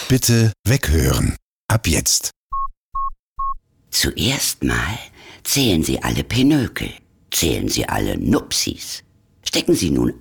Bitte weghören. Ab jetzt. Zuerst mal zählen Sie alle Pinökel, zählen Sie alle Nupsis. Stecken Sie nun